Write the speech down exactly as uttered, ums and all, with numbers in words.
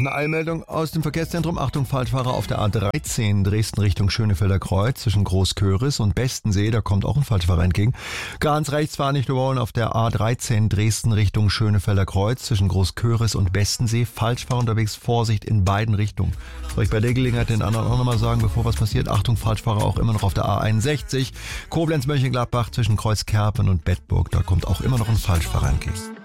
eine Eilmeldung aus dem Verkehrszentrum. Achtung, Falschfahrer auf der A dreizehn Dresden Richtung Schönefelder Kreuz zwischen Großköris und Bestensee. Da kommt auch ein Falschfahrer entgegen. Ganz rechts fahren nicht überholen auf der A dreizehn Dresden Richtung Schönefelder Kreuz zwischen Großköris und Bestensee. Falschfahrer unterwegs, Vorsicht in beiden Richtungen. Soll ich bei der Gelegenheit den anderen auch nochmal sagen, bevor was passiert? Achtung, Falschfahrer auch immer noch auf der A einundsechzig. Koblenz-Mönchengladbach zwischen Kreuzkerpen und Bedburg. Da kommt auch immer noch ein Falschfahrer entgegen.